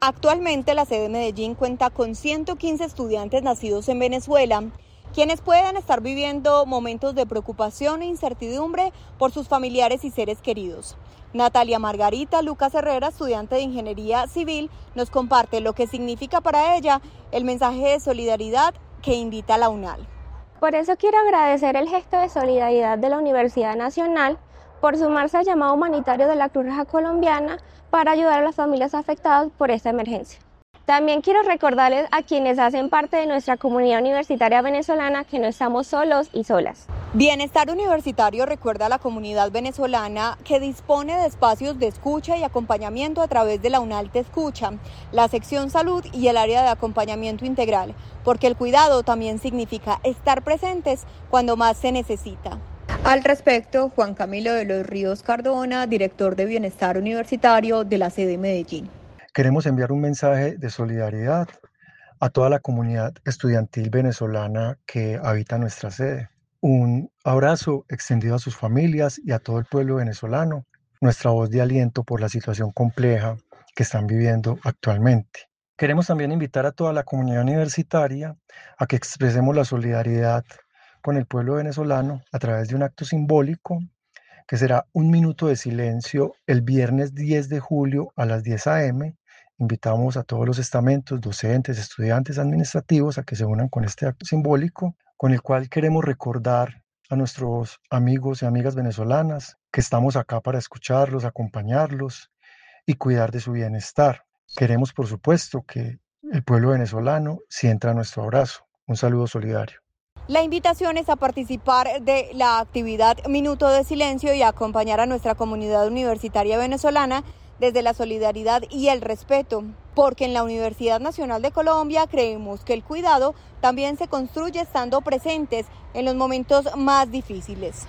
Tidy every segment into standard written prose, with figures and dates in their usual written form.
Actualmente la sede de Medellín cuenta con 115 estudiantes nacidos en Venezuela, quienes pueden estar viviendo momentos de preocupación e incertidumbre por sus familiares y seres queridos. Natalia Margarita Lucas Herrera, estudiante de Ingeniería Civil, nos comparte lo que significa para ella el mensaje de solidaridad que invita a la UNAL. Por eso quiero agradecer el gesto de solidaridad de la Universidad Nacional por sumarse al llamado humanitario de la Cruz Roja Colombiana para ayudar a las familias afectadas por esta emergencia. También quiero recordarles a quienes hacen parte de nuestra comunidad universitaria venezolana que no estamos solos y solas. Bienestar Universitario recuerda a la comunidad venezolana que dispone de espacios de escucha y acompañamiento a través de la UNAL Te Escucha, la sección salud y el área de acompañamiento integral, porque el cuidado también significa estar presentes cuando más se necesita. Al respecto, Juan Camilo de los Ríos Cardona, director de Bienestar Universitario de la sede Medellín. Queremos enviar un mensaje de solidaridad a toda la comunidad estudiantil venezolana que habita nuestra sede. Un abrazo extendido a sus familias y a todo el pueblo venezolano. Nuestra voz de aliento por la situación compleja que están viviendo actualmente. Queremos también invitar a toda la comunidad universitaria a que expresemos la solidaridad con el pueblo venezolano a través de un acto simbólico que será un minuto de silencio el viernes 10 de julio a las 10 a.m. Invitamos a todos los estamentos, docentes, estudiantes, administrativos a que se unan con este acto simbólico, con el cual queremos recordar a nuestros amigos y amigas venezolanas que estamos acá para escucharlos, acompañarlos y cuidar de su bienestar. Queremos, por supuesto, que el pueblo venezolano sienta nuestro abrazo. Un saludo solidario. La invitación es a participar de la actividad Minuto de Silencio y a acompañar a nuestra comunidad universitaria venezolana desde la solidaridad y el respeto, porque en la Universidad Nacional de Colombia creemos que el cuidado también se construye estando presentes en los momentos más difíciles.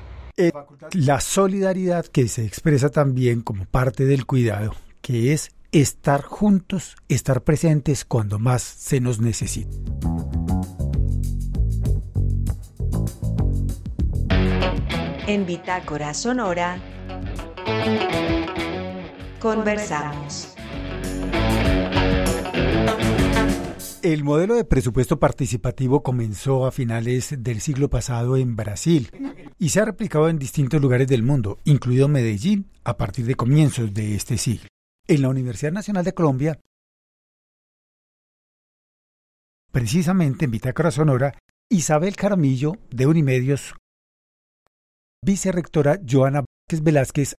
La solidaridad que se expresa también como parte del cuidado, que es estar juntos, estar presentes cuando más se nos necesita. En Bitácora Sonora conversamos. El modelo de presupuesto participativo comenzó a finales del siglo pasado en Brasil y se ha replicado en distintos lugares del mundo, incluido Medellín, a partir de comienzos de este siglo. En la Universidad Nacional de Colombia, precisamente en Bitácora Sonora, Isabel Jaramillo, de Unimedios, vicerrectora Joana Velázquez.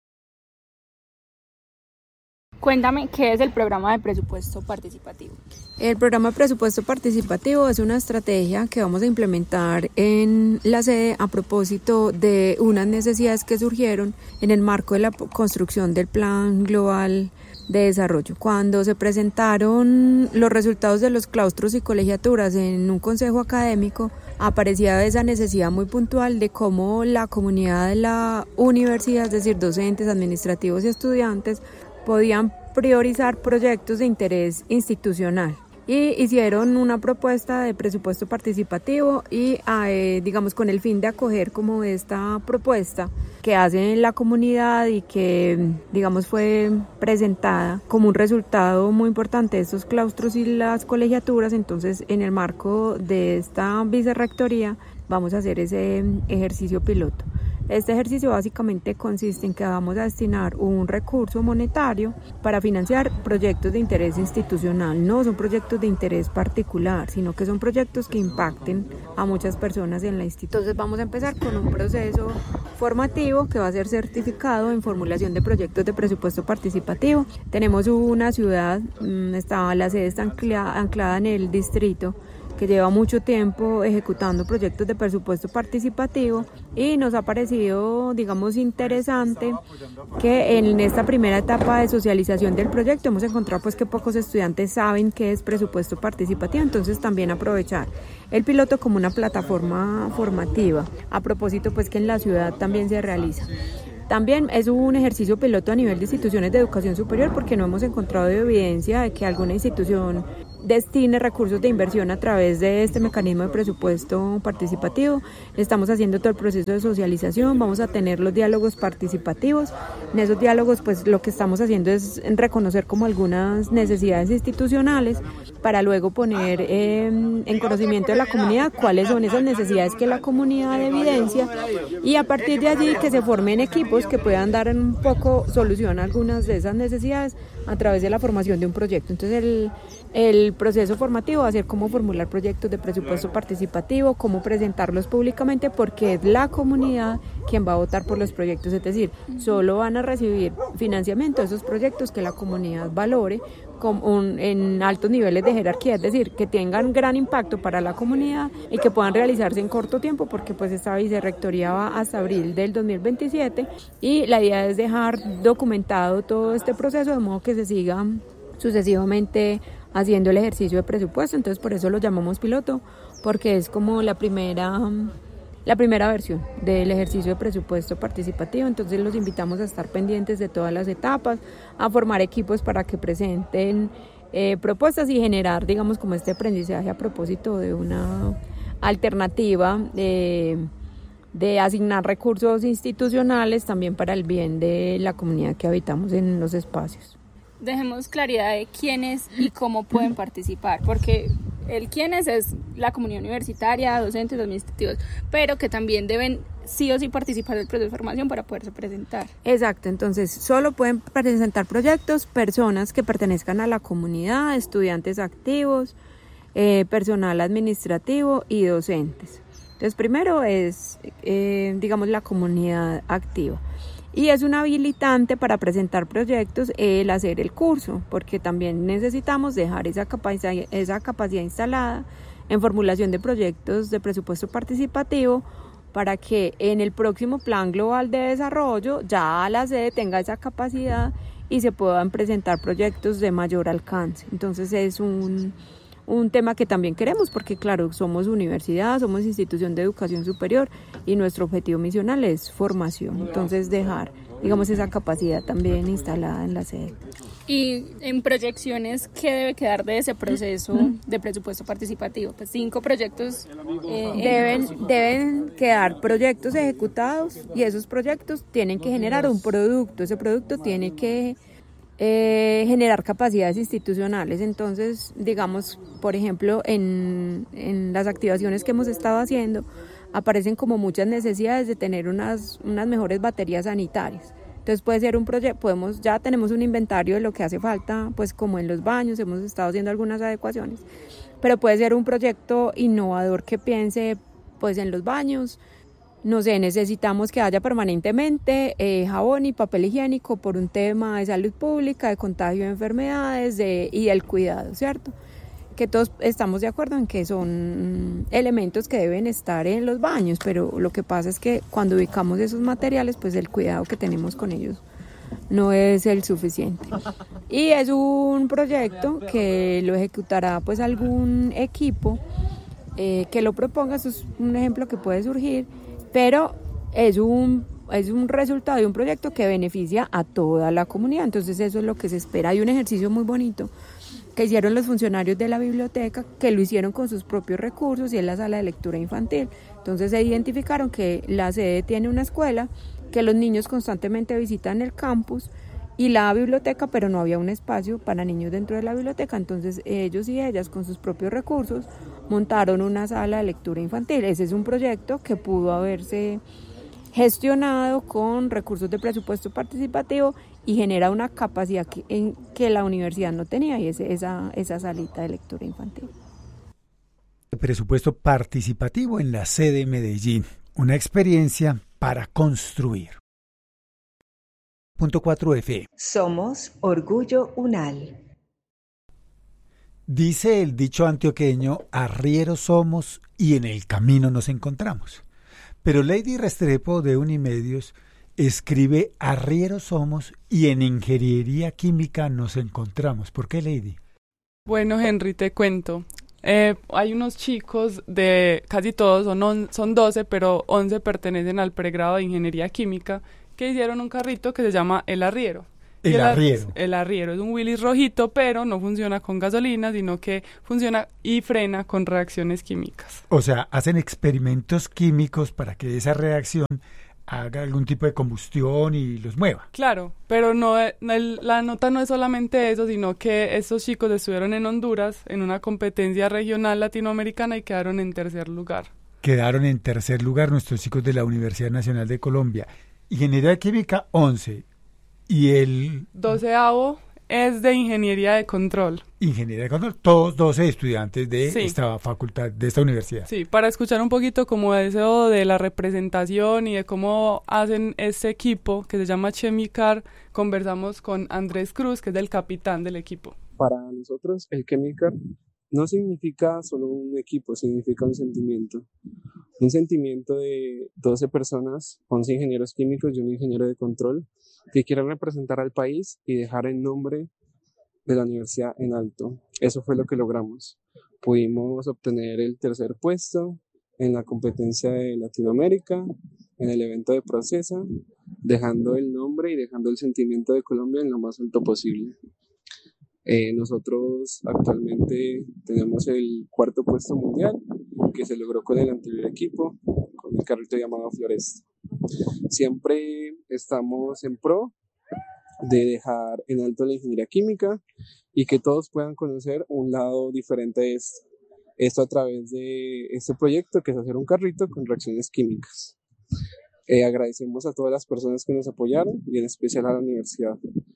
Cuéntame, ¿qué es el programa de presupuesto participativo? El programa de presupuesto participativo es una estrategia que vamos a implementar en la sede a propósito de unas necesidades que surgieron en el marco de la construcción del Plan Global de Desarrollo. Cuando se presentaron los resultados de los claustros y colegiaturas en un consejo académico, aparecía esa necesidad muy puntual de cómo la comunidad de la universidad, es decir, docentes, administrativos y estudiantes, podían priorizar proyectos de interés institucional y hicieron una propuesta de presupuesto participativo y digamos con el fin de acoger como esta propuesta que hace la comunidad y que digamos fue presentada como un resultado muy importante de estos claustros y las colegiaturas. Entonces en el marco de esta vicerrectoría vamos a hacer ese ejercicio piloto. Este ejercicio básicamente consiste en que vamos a destinar un recurso monetario para financiar proyectos de interés institucional. No son proyectos de interés particular, sino que son proyectos que impacten a muchas personas en la institución. Entonces vamos a empezar con un proceso formativo que va a ser certificado en formulación de proyectos de presupuesto participativo. Tenemos una ciudad, la sede está anclada en el distrito, que lleva mucho tiempo ejecutando proyectos de presupuesto participativo y nos ha parecido, digamos, interesante que en esta primera etapa de socialización del proyecto hemos encontrado pues que pocos estudiantes saben qué es presupuesto participativo, entonces también aprovechar el piloto como una plataforma formativa, a propósito pues que en la ciudad también se realiza. También es un ejercicio piloto a nivel de instituciones de educación superior porque no hemos encontrado evidencia de que alguna institución destine recursos de inversión a través de este mecanismo de presupuesto participativo. Estamos haciendo todo el proceso de socialización, vamos a tener los diálogos participativos. En esos diálogos, pues lo que estamos haciendo es reconocer como algunas necesidades institucionales para luego poner en conocimiento de la comunidad cuáles son esas necesidades que la comunidad evidencia, y a partir de allí que se formen equipos que puedan dar un poco solución a algunas de esas necesidades a través de la formación de un proyecto. Entonces el proceso formativo va a ser cómo formular proyectos de presupuesto participativo, cómo presentarlos públicamente, porque es la comunidad quien va a votar por los proyectos, es decir, solo van a recibir financiamiento de esos proyectos que la comunidad valore en altos niveles de jerarquía, es decir, que tengan gran impacto para la comunidad y que puedan realizarse en corto tiempo, porque pues esta vicerrectoría va hasta abril del 2027 y la idea es dejar documentado todo este proceso de modo que se siga sucesivamente haciendo el ejercicio de presupuesto. Entonces por eso lo llamamos piloto, porque es como la primera versión del ejercicio de presupuesto participativo. Entonces los invitamos a estar pendientes de todas las etapas, a formar equipos para que presenten propuestas y generar, digamos, como este aprendizaje a propósito de una alternativa de asignar recursos institucionales también para el bien de la comunidad que habitamos en los espacios. Dejemos claridad de quiénes y cómo pueden participar, porque el quiénes es la comunidad universitaria, docentes, administrativos, pero que también deben sí o sí participar del proceso de formación para poderse presentar. Exacto, entonces solo pueden presentar proyectos personas que pertenezcan a la comunidad, estudiantes activos, personal administrativo y docentes. Entonces primero es, digamos, la comunidad activa. Y es un habilitante para presentar proyectos el hacer el curso, porque también necesitamos dejar esa capacidad instalada en formulación de proyectos de presupuesto participativo para que en el próximo Plan Global de Desarrollo ya la sede tenga esa capacidad y se puedan presentar proyectos de mayor alcance. Entonces es un tema que también queremos, porque claro, somos universidad, somos institución de educación superior y nuestro objetivo misional es formación. Entonces dejar, digamos, esa capacidad también instalada en la sede. Y en proyecciones, ¿qué debe quedar de ese proceso de presupuesto participativo? Pues 5 proyectos. Deben quedar proyectos ejecutados, y esos proyectos tienen que generar un producto. Ese producto tiene que generar capacidades institucionales. Entonces, digamos, por ejemplo, en las activaciones que hemos estado haciendo, aparecen como muchas necesidades de tener unas mejores baterías sanitarias. Entonces puede ser un proyecto, ya tenemos un inventario de lo que hace falta, pues como en los baños, hemos estado haciendo algunas adecuaciones, pero puede ser un proyecto innovador que piense pues en los baños. No sé, necesitamos que haya permanentemente jabón y papel higiénico por un tema de salud pública, de contagio de enfermedades y del cuidado, ¿cierto? Que todos estamos de acuerdo en que son elementos que deben estar en los baños, pero lo que pasa es que cuando ubicamos esos materiales, pues el cuidado que tenemos con ellos no es el suficiente. Y es un proyecto que lo ejecutará pues algún equipo que lo proponga. Eso es un ejemplo que puede surgir, pero es un resultado de un proyecto que beneficia a toda la comunidad. Entonces eso es lo que se espera. Hay un ejercicio muy bonito que hicieron los funcionarios de la biblioteca, que lo hicieron con sus propios recursos, y es la sala de lectura infantil. Entonces se identificaron que la sede tiene una escuela, que los niños constantemente visitan el campus y la biblioteca, pero no había un espacio para niños dentro de la biblioteca. Entonces ellos y ellas con sus propios recursos montaron una sala de lectura infantil. Ese es un proyecto que pudo haberse gestionado con recursos de presupuesto participativo y genera una capacidad que la universidad no tenía, y es esa salita de lectura infantil. Presupuesto participativo en la sede Medellín, una experiencia para construir. Punto 4F. Somos Orgullo UNAL. Dice el dicho antioqueño: arrieros somos y en el camino nos encontramos. Pero Lady Restrepo de Unimedios escribe: arrieros somos y en ingeniería química nos encontramos. ¿Por qué, Lady? Bueno, Henry, te cuento. Hay unos chicos de casi todos, son 12, pero 11 pertenecen al pregrado de ingeniería química, que hicieron un carrito que se llama El Arriero. El arriero. El arriero es un Willys rojito, pero no funciona con gasolina, sino que funciona y frena con reacciones químicas. O sea, hacen experimentos químicos para que esa reacción haga algún tipo de combustión y los mueva. Claro, pero la nota no es solamente eso, sino que estos chicos estuvieron en Honduras en una competencia regional latinoamericana y quedaron en tercer lugar. Quedaron en tercer lugar nuestros chicos de la Universidad Nacional de Colombia. Ingeniería Química, 11. Y el 12º es de Ingeniería de Control. Ingeniería de Control, todos 12 estudiantes de Sí. esta facultad, de esta universidad. Sí, para escuchar un poquito como eso de la representación y de cómo hacen este equipo que se llama Chemicar, conversamos con Andrés Cruz, que es el capitán del equipo. Para nosotros, el Chemicar no significa solo un equipo, significa un sentimiento. Un sentimiento de 12 personas, 11 ingenieros químicos y un ingeniero de control, que quieren representar al país y dejar el nombre de la universidad en alto. Eso fue lo que logramos. Pudimos obtener el tercer puesto en la competencia de Latinoamérica, en el evento de Procesa, dejando el nombre y dejando el sentimiento de Colombia en lo más alto posible. Nosotros actualmente tenemos el cuarto puesto mundial que se logró con el anterior equipo, con el carrito llamado Floresta. Siempre estamos en pro de dejar en alto la ingeniería química y que todos puedan conocer un lado diferente de esto. Esto a través de este proyecto que es hacer un carrito con reacciones químicas. Agradecemos a todas las personas que nos apoyaron y en especial a la universidad,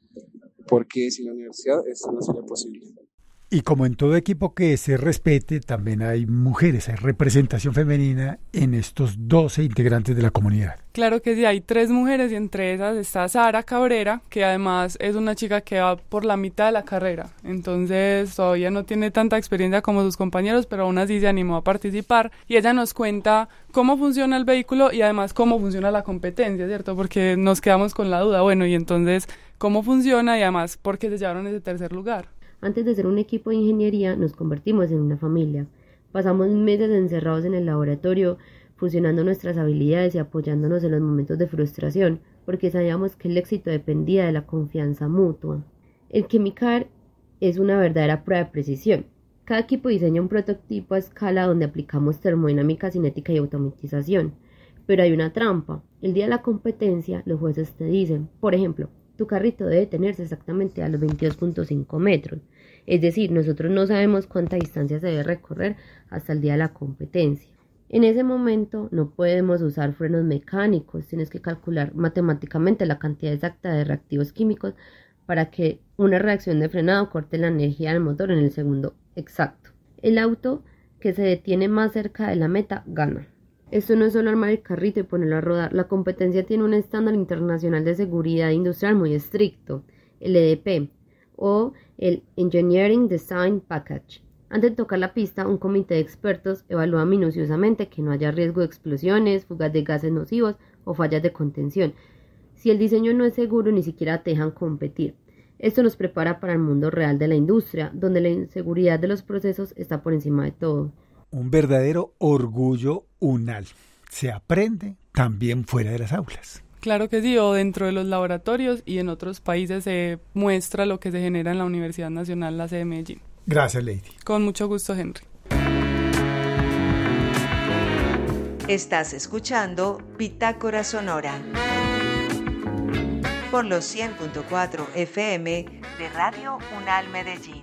porque sin la universidad esto no sería posible. Y como en todo equipo que se respete, también hay mujeres, hay representación femenina en estos 12 integrantes de la comunidad. Claro que sí, hay 3 mujeres y entre esas está Sara Cabrera, que además es una chica que va por la mitad de la carrera. Entonces todavía no tiene tanta experiencia como sus compañeros, pero aún así se animó a participar. Y ella nos cuenta cómo funciona el vehículo y además cómo funciona la competencia, ¿cierto? Porque nos quedamos con la duda, bueno, y entonces, ¿cómo funciona y además por qué se llevaron ese tercer lugar? Antes de ser un equipo de ingeniería, nos convertimos en una familia. Pasamos meses encerrados en el laboratorio, fusionando nuestras habilidades y apoyándonos en los momentos de frustración, porque sabíamos que el éxito dependía de la confianza mutua. El Chemicar es una verdadera prueba de precisión. Cada equipo diseña un prototipo a escala donde aplicamos termodinámica cinética y automatización. Pero hay una trampa. El día de la competencia, los jueces te dicen, por ejemplo, tu carrito debe detenerse exactamente a los 22.5 metros. Es decir, nosotros no sabemos cuánta distancia se debe recorrer hasta el día de la competencia. En ese momento no podemos usar frenos mecánicos, tienes que calcular matemáticamente la cantidad exacta de reactivos químicos para que una reacción de frenado corte la energía del motor en el segundo exacto. El auto que se detiene más cerca de la meta gana. Esto no es solo armar el carrito y ponerlo a rodar. La competencia tiene un estándar internacional de seguridad industrial muy estricto, el EDP, o el Engineering Design Package. Antes de tocar la pista, un comité de expertos evalúa minuciosamente que no haya riesgo de explosiones, fugas de gases nocivos o fallas de contención. Si el diseño no es seguro, ni siquiera te dejan competir. Esto nos prepara para el mundo real de la industria, donde la inseguridad de los procesos está por encima de todo. Un verdadero orgullo UNAL. Se aprende también fuera de las aulas. Claro que sí, o dentro de los laboratorios y en otros países se muestra lo que se genera en la Universidad Nacional, la sede de Medellín. Gracias, Lady. Con mucho gusto, Henry. Estás escuchando Bitácora Sonora por los 100.4 FM de Radio UNAL Medellín.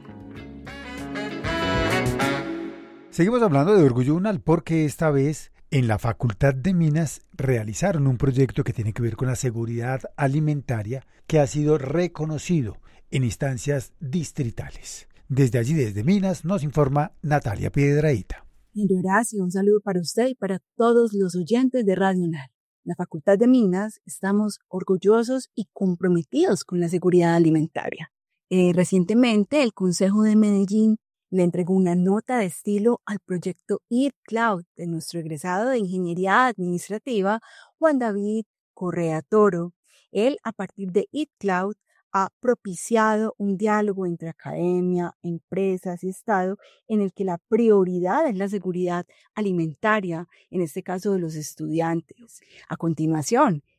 Seguimos hablando de Orgullo UNAL porque esta vez en la Facultad de Minas realizaron un proyecto que tiene que ver con la seguridad alimentaria que ha sido reconocido en instancias distritales. Desde allí, desde Minas, nos informa Natalia Piedrahíta. Henry Horacio, un saludo para usted y para todos los oyentes de Radio UNAL. En la Facultad de Minas estamos orgullosos y comprometidos con la seguridad alimentaria. Recientemente el Consejo de Medellín le entregó una nota de estilo al proyecto Eat Cloud de nuestro egresado de Ingeniería Administrativa, Juan David Correa Toro. Él, a partir de Eat Cloud, ha propiciado un diálogo entre academia, empresas y Estado en el que la prioridad es la seguridad alimentaria, en este caso de los estudiantes. A continuación,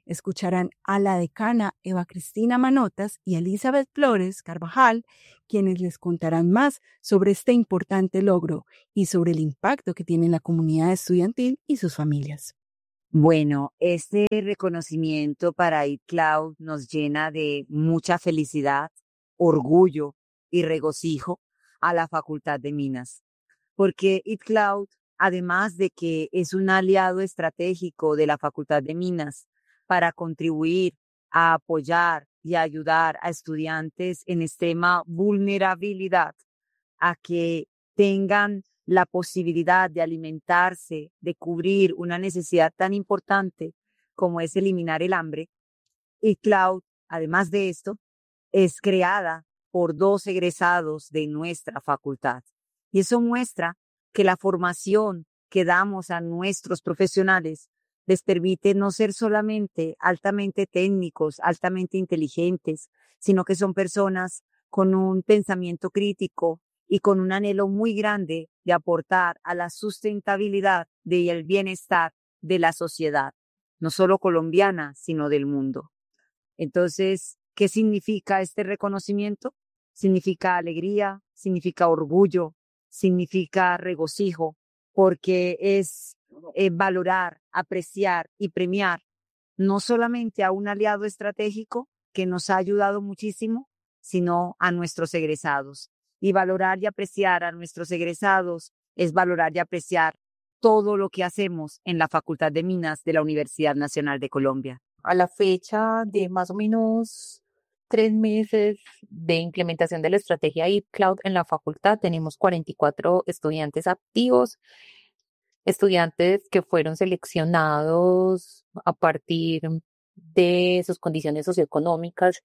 Escucharán a la decana Eva Cristina Manotas y Elizabeth Flores Carvajal, quienes les contarán más sobre este importante logro y sobre el impacto que tiene en la comunidad estudiantil y sus familias. Bueno, este reconocimiento para ItCloud nos llena de mucha felicidad, orgullo y regocijo a la Facultad de Minas, porque ItCloud, además de que es un aliado estratégico de la Facultad de Minas para contribuir a apoyar y ayudar a estudiantes en extrema vulnerabilidad a que tengan la posibilidad de alimentarse, de cubrir una necesidad tan importante como es eliminar el hambre. ItCloud, además de esto, es creada por 2 egresados de nuestra facultad. Y eso muestra que la formación que damos a nuestros profesionales les permite no ser solamente altamente técnicos, altamente inteligentes, sino que son personas con un pensamiento crítico y con un anhelo muy grande de aportar a la sustentabilidad y el bienestar de la sociedad, no solo colombiana, sino del mundo. Entonces, ¿qué significa este reconocimiento? Significa alegría, significa orgullo, significa regocijo, porque es valorar, apreciar y premiar no solamente a un aliado estratégico que nos ha ayudado muchísimo, sino a nuestros egresados. Y valorar y apreciar a nuestros egresados es valorar y apreciar todo lo que hacemos en la Facultad de Minas de la Universidad Nacional de Colombia. A la fecha de más o menos 3 meses de implementación de la estrategia ItCloud en la facultad, tenemos 44 estudiantes activos, estudiantes que fueron seleccionados a partir de sus condiciones socioeconómicas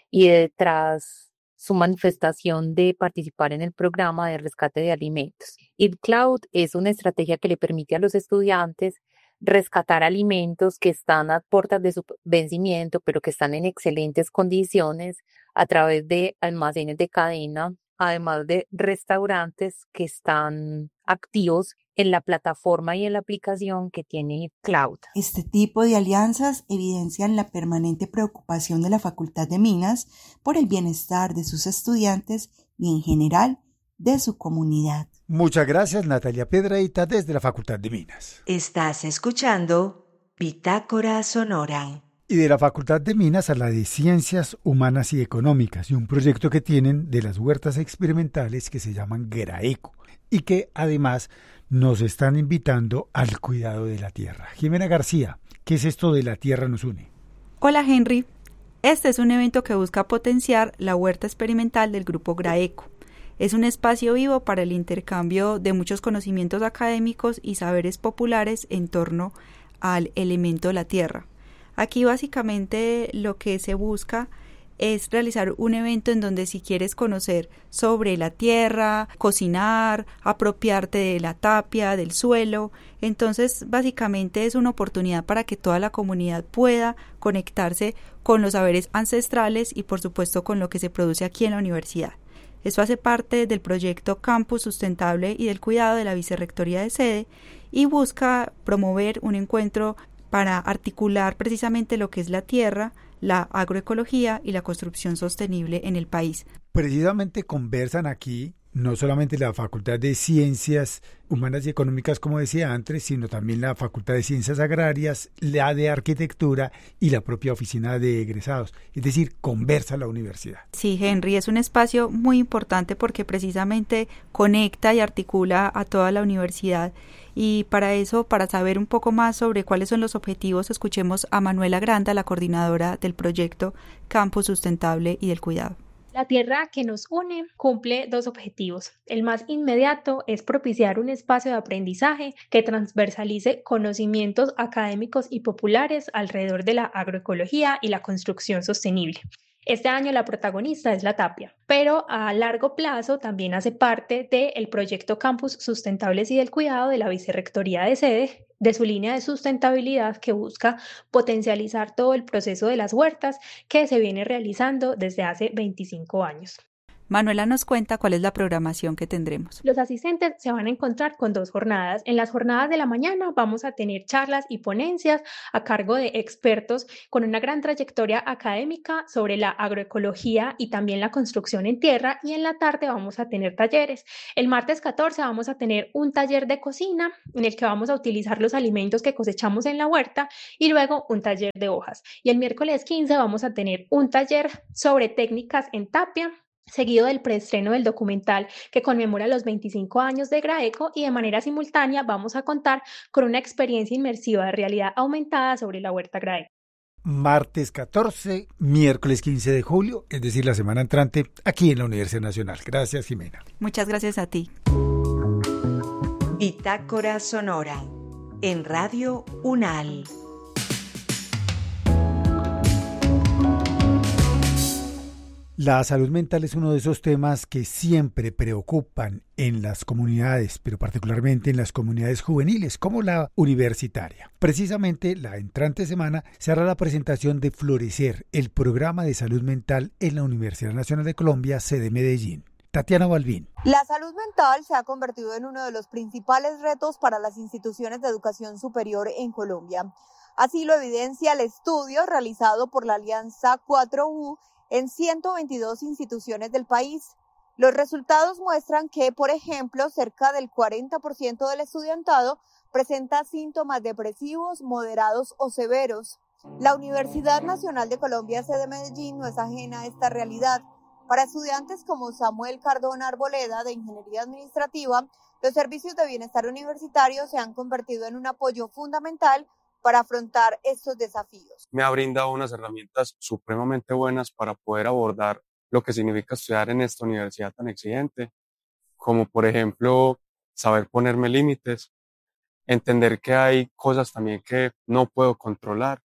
y tras su manifestación de participar en el programa de rescate de alimentos. ItCloud es una estrategia que le permite a los estudiantes rescatar alimentos que están a puertas de su vencimiento, pero que están en excelentes condiciones a través de almacenes de cadena, además de restaurantes que están activos en la plataforma y en la aplicación que tiene ItCloud. Este tipo de alianzas evidencian la permanente preocupación de la Facultad de Minas por el bienestar de sus estudiantes y en general de su comunidad. Muchas gracias, Natalia Piedrahita, desde la Facultad de Minas. Estás escuchando Bitácora Sonora. Y de la Facultad de Minas a la de Ciencias Humanas y Económicas, y un proyecto que tienen de las huertas experimentales que se llaman GRAECO, y que además nos están invitando al cuidado de la tierra. Jimena García, ¿qué es esto de La Tierra nos une? Hola Henry, este es un evento que busca potenciar la huerta experimental del grupo GRAECO. Es un espacio vivo para el intercambio de muchos conocimientos académicos y saberes populares en torno al elemento de la tierra. Aquí básicamente lo que se busca es realizar un evento en donde si quieres conocer sobre la tierra, cocinar, apropiarte de la tapia, del suelo, entonces básicamente es una oportunidad para que toda la comunidad pueda conectarse con los saberes ancestrales y por supuesto con lo que se produce aquí en la universidad. Esto hace parte del proyecto Campus Sustentable y del Cuidado de la Vicerrectoría de Sede y busca promover un encuentro para articular precisamente lo que es la tierra, la agroecología y la construcción sostenible en el país. Precisamente conversan aquí no solamente la Facultad de Ciencias Humanas y Económicas, como decía antes, sino también la Facultad de Ciencias Agrarias, la de Arquitectura y la propia Oficina de Egresados. Es decir, conversa la universidad. Sí, Henry, es un espacio muy importante porque precisamente conecta y articula a toda la universidad. Y para eso, para saber un poco más sobre cuáles son los objetivos, escuchemos a Manuela Granda, la coordinadora del proyecto Campus Sustentable y del Cuidado. La tierra que nos une cumple 2 objetivos. El más inmediato es propiciar un espacio de aprendizaje que transversalice conocimientos académicos y populares alrededor de la agroecología y la construcción sostenible. Este año la protagonista es la tapia, pero a largo plazo también hace parte del proyecto Campus Sustentables y del Cuidado de la Vicerrectoría de Sede, de su línea de sustentabilidad que busca potencializar todo el proceso de las huertas que se viene realizando desde hace 25 años. Manuela nos cuenta cuál es la programación que tendremos. Los asistentes se van a encontrar con 2 jornadas. En las jornadas de la mañana vamos a tener charlas y ponencias a cargo de expertos con una gran trayectoria académica sobre la agroecología y también la construcción en tierra, y en la tarde vamos a tener talleres. El martes 14 vamos a tener un taller de cocina en el que vamos a utilizar los alimentos que cosechamos en la huerta y luego un taller de hojas. Y el miércoles 15 vamos a tener un taller sobre técnicas en tapia, seguido del preestreno del documental que conmemora los 25 años de GRAECO, y de manera simultánea vamos a contar con una experiencia inmersiva de realidad aumentada sobre la huerta GRAECO. Martes 14, miércoles 15 de julio, es decir, la semana entrante, aquí en la Universidad Nacional. Gracias, Jimena. Muchas gracias a ti. Bitácora Sonora, en Radio UNAL. La salud mental es uno de esos temas que siempre preocupan en las comunidades, pero particularmente en las comunidades juveniles, como la universitaria. Precisamente la entrante semana se hará la presentación de Florecer, el programa de salud mental en la Universidad Nacional de Colombia, sede Medellín. Tatiana Balbín. La salud mental se ha convertido en uno de los principales retos para las instituciones de educación superior en Colombia. Así lo evidencia el estudio realizado por la Alianza 4U en 122 instituciones del país. Los resultados muestran que, por ejemplo, cerca del 40% del estudiantado presenta síntomas depresivos, moderados o severos. La Universidad Nacional de Colombia, sede Medellín, no es ajena a esta realidad. Para estudiantes como Samuel Cardona Arboleda, de Ingeniería Administrativa, los servicios de bienestar universitario se han convertido en un apoyo fundamental para afrontar estos desafíos. Me ha brindado unas herramientas supremamente buenas para poder abordar lo que significa estudiar en esta universidad tan exigente, como por ejemplo saber ponerme límites, entender que hay cosas también que no puedo controlar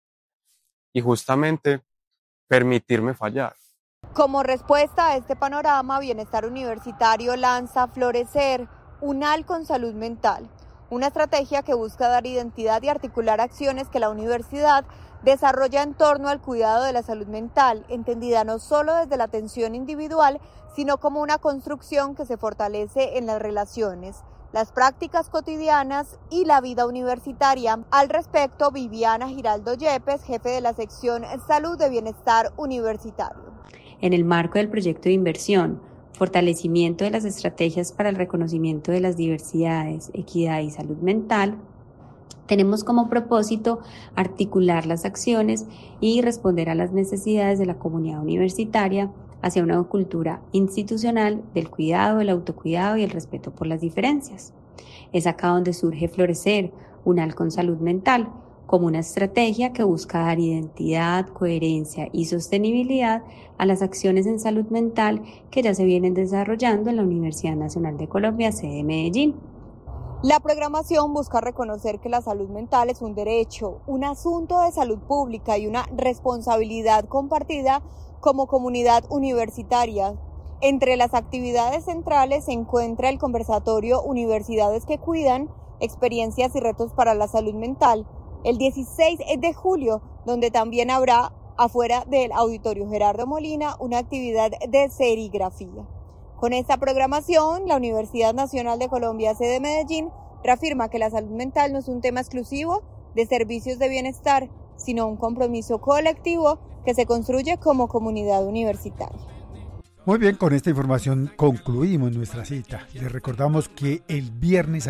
y justamente permitirme fallar. Como respuesta a este panorama, Bienestar Universitario lanza Florecer, UNAL con salud mental. Una estrategia que busca dar identidad y articular acciones que la universidad desarrolla en torno al cuidado de la salud mental, entendida no solo desde la atención individual, sino como una construcción que se fortalece en las relaciones, las prácticas cotidianas y la vida universitaria. Al respecto, Viviana Giraldo Yepes, jefe de la sección Salud de Bienestar Universitario. En el marco del proyecto de inversión, fortalecimiento de las estrategias para el reconocimiento de las diversidades, equidad y salud mental, tenemos como propósito articular las acciones y responder a las necesidades de la comunidad universitaria hacia una cultura institucional del cuidado, el autocuidado y el respeto por las diferencias. Es acá donde surge Florecer, UNAL con salud mental, como una estrategia que busca dar identidad, coherencia y sostenibilidad a las acciones en salud mental que ya se vienen desarrollando en la Universidad Nacional de Colombia, sede Medellín. La programación busca reconocer que la salud mental es un derecho, un asunto de salud pública y una responsabilidad compartida como comunidad universitaria. Entre las actividades centrales se encuentra el conversatorio Universidades que Cuidan, experiencias y retos para la salud mental, el 16 de julio, donde también habrá, afuera del Auditorio Gerardo Molina, una actividad de serigrafía. Con esta programación, la Universidad Nacional de Colombia, sede Medellín, reafirma que la salud mental no es un tema exclusivo de servicios de bienestar, sino un compromiso colectivo que se construye como comunidad universitaria. Muy bien, con esta información concluimos nuestra cita. Les recordamos que el viernes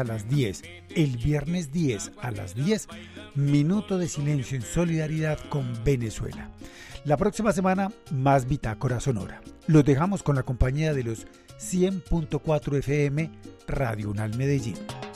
10 a las 10, minuto de silencio en solidaridad con Venezuela. La próxima semana, más Bitácora Sonora. Los dejamos con la compañía de los 100.4 FM Radio UNAL Medellín.